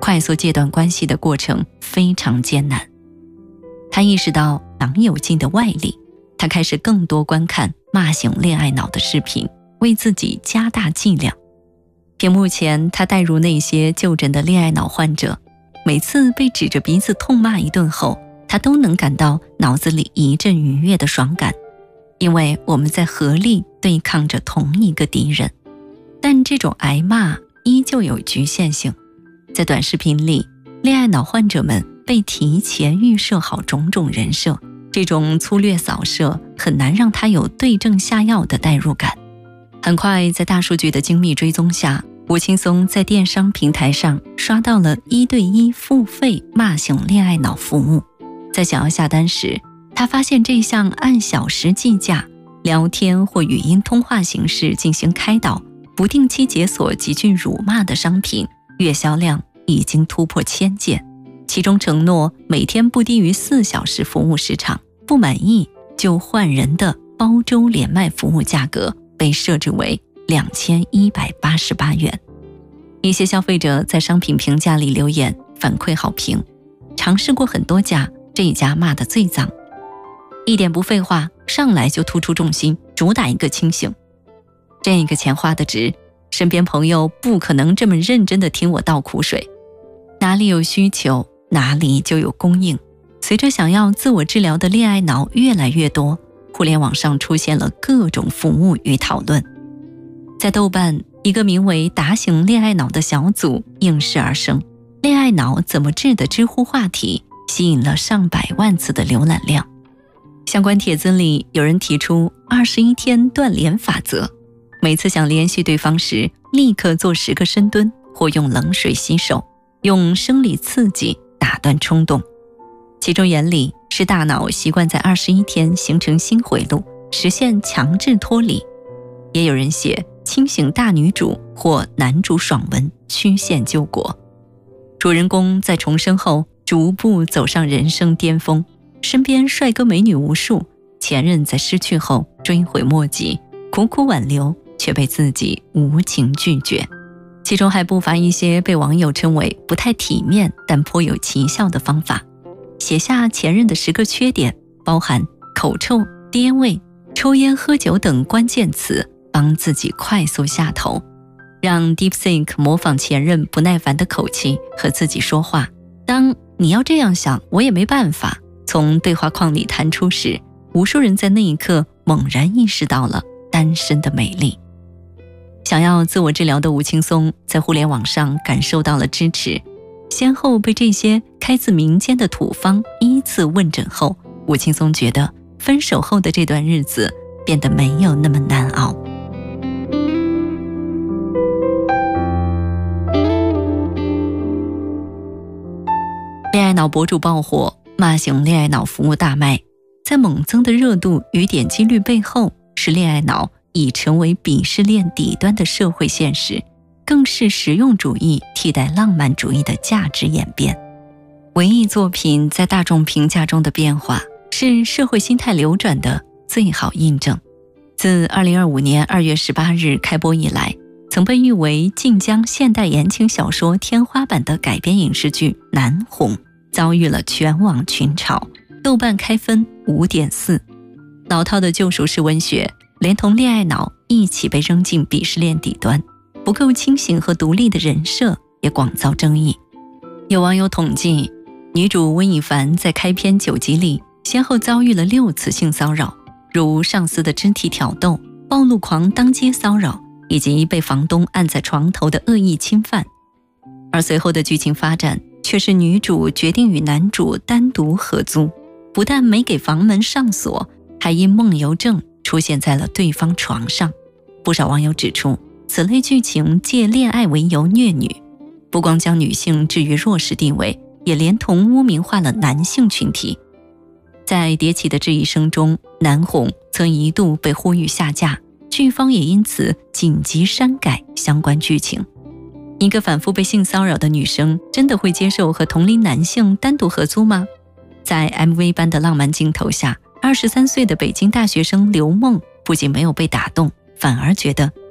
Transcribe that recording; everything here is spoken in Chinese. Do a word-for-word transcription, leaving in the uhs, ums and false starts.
快速戒断关系的过程非常艰难。他意识到党有劲的外力，他开始更多观看骂醒恋爱脑的视频，为自己加大剂量。屏幕前，他带入那些就诊的恋爱脑患者，每次被指着鼻子痛骂一顿后，他都能感到脑子里一阵愉悦的爽感，因为我们在合力对抗着同一个敌人。但这种挨骂依旧有局限性，在短视频里，恋爱脑患者们被提前预设好种种人设，这种粗略扫射很难让他有对症下药的代入感。很快，在大数据的精密追踪下，吴青松在电商平台上刷到了一对一付费骂醒恋爱脑服务。在想要下单时，他发现这项按小时计价、聊天或语音通话形式进行开导、不定期解锁极具辱骂的商品，月销量已经突破千件，其中承诺每天不低于四小时服务时长，不满意就换人的包周连麦服务价格被设置为两千一百八十八元。一些消费者在商品评价里留言反馈好评，尝试过很多家，这一家骂得最脏，一点不废话，上来就突出重心，主打一个清醒。这个钱花得值，身边朋友不可能这么认真地听我倒苦水。哪里有需求，哪里就有供应。随着想要自我治疗的恋爱脑越来越多，互联网上出现了各种服务与讨论。在豆瓣，一个名为打醒恋爱脑的小组应势而生，恋爱脑怎么治的知乎话题吸引了上百万次的浏览量。相关帖子里有人提出二十一天断联法则，每次想联系对方时，立刻做十个深蹲或用冷水洗手，用生理刺激打断冲动。其中原理是大脑习惯在二十一天形成新回路，实现强制脱离。也有人写清醒大女主或男主爽文曲线救国，主人公在重生后逐步走上人生巅峰，身边帅哥美女无数，前任在失去后追悔莫及，苦苦挽留却被自己无情拒绝。其中还不乏一些被网友称为不太体面但颇有奇效的方法，写下前任的十个缺点，包含口臭、爹味、抽烟喝酒等关键词，帮自己快速下头，让 DeepSeek 模仿前任不耐烦的口气和自己说话。当你要这样想，我也没办法从对话框里弹出时，无数人在那一刻猛然意识到了单身的美丽。想要自我治疗的吴青松在互联网上感受到了支持，先后被这些开自民间的土方依次问诊后，吴青松觉得分手后的这段日子变得没有那么难熬。恋爱脑博主爆火，骂醒恋爱脑服务大卖，在猛增的热度与点击率背后，是恋爱脑已成为鄙视链底端的社会现实，更是实用主义替代浪漫主义的价值演变。文艺作品在大众评价中的变化，是社会心态流转的最好印证。自二零二五年二月十八日开播以来，曾被誉为晋江现代言情小说天花板的改编影视剧《南红》遭遇了全网群嘲，豆瓣开分 五点四。 老套的救赎式文学连同恋爱脑一起被扔进鄙视链底端，不够清醒和独立的人设也广遭争议。有网友统计，女主温以凡在开篇九集里先后遭遇了六次性骚扰，如上司的肢体挑逗、暴露狂当街骚扰，以及被房东按在床头的恶意侵犯。而随后的剧情发展却是女主决定与男主单独合租，不但没给房门上锁，还因梦游症出现在了对方床上。不少网友指出，此类剧情借恋爱为由虐女，不光将女性置于弱势地位，也连同污名化了男性群体。在迭起的质疑声中，南红曾一度被呼吁下架，剧方也因此紧急删改相关剧情。一个反复被性骚扰的女生真的会接受和同龄男性单独合租吗？在 M V 般的浪漫镜头下，二十三岁的北京大学生刘梦不仅没有被打动，反而觉得